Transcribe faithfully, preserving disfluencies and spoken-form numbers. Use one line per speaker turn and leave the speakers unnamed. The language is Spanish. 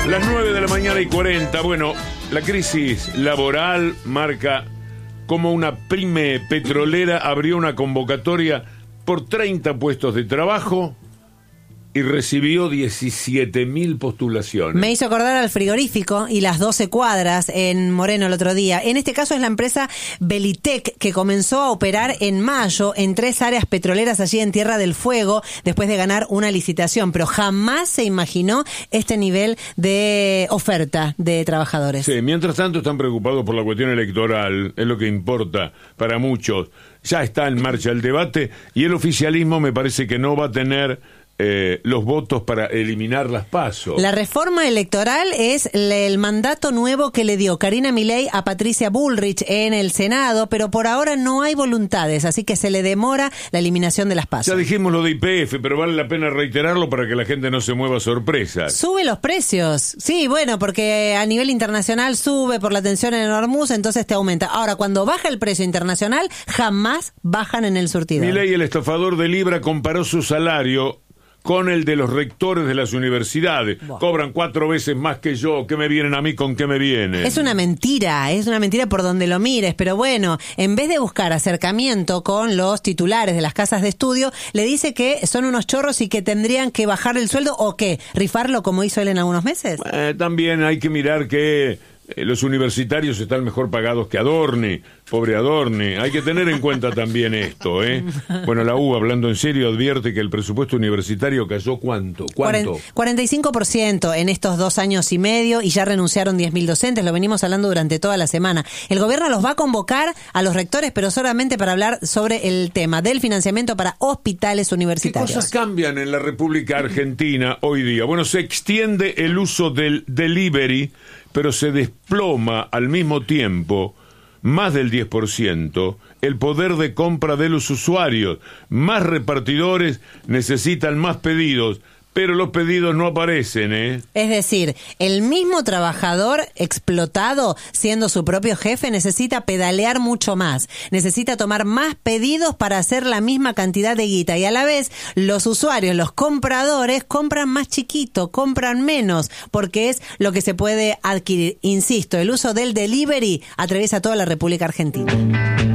Las nueve de la mañana y cuarenta. Bueno, la crisis laboral marca como una pyme petrolera abrió una convocatoria por treinta puestos de trabajo y recibió diecisiete mil postulaciones.
Me hizo acordar al frigorífico y las doce cuadras en Moreno el otro día. En este caso es la empresa Belitec, que comenzó a operar en mayo en tres áreas petroleras allí en Tierra del Fuego, después de ganar una licitación, pero jamás se imaginó este nivel de oferta de trabajadores.
Sí, mientras tanto están preocupados por la cuestión electoral, es lo que importa para muchos. Ya está en marcha el debate y el oficialismo me parece que no va a tener Eh, los votos para eliminar las PASO.
La reforma electoral es el mandato nuevo que le dio Karina Milei a Patricia Bullrich en el Senado, pero por ahora no hay voluntades, así que se le demora la eliminación de las PASO.
Ya dijimos lo de Y P F, pero vale la pena reiterarlo para que la gente no se mueva a sorpresas.
Sube los precios. Sí, bueno, porque a nivel internacional sube por la tensión en el Hormuz, entonces te aumenta. Ahora, cuando baja el precio internacional, jamás bajan en el surtidor.
Milei, el estafador de Libra, comparó su salario con el de los rectores de las universidades. Wow. Cobran cuatro veces más que yo. ¿Qué me vienen a mí? ¿Con qué me vienen?
Es una mentira, es una mentira por donde lo mires, pero bueno, en vez de buscar acercamiento con los titulares de las casas de estudio, le dice que son unos chorros y que tendrían que bajar el sueldo o qué, rifarlo como hizo él en algunos meses.
Eh, también hay que mirar que eh, los universitarios están mejor pagados que Adorni. Pobre Adorni, hay que tener en cuenta también esto, ¿eh? Bueno, la U, hablando en serio, advierte que el presupuesto universitario cayó ¿cuánto? ¿Cuánto?
cuarenta y cinco por ciento en estos dos años y medio y ya renunciaron diez mil docentes, lo venimos hablando durante toda la semana. El gobierno los va a convocar a los rectores, pero solamente para hablar sobre el tema del financiamiento para hospitales universitarios.
¿Qué cosas cambian en la República Argentina hoy día? Bueno, se extiende el uso del delivery, pero se desploma al mismo tiempo más del diez por ciento el poder de compra de los usuarios. Más repartidores necesitan más pedidos, pero los pedidos no aparecen, ¿eh?
Es decir, el mismo trabajador explotado, siendo su propio jefe, necesita pedalear mucho más. Necesita tomar más pedidos para hacer la misma cantidad de guita. Y a la vez, los usuarios, los compradores, compran más chiquito, compran menos, porque es lo que se puede adquirir. Insisto, el uso del delivery atraviesa toda la República Argentina.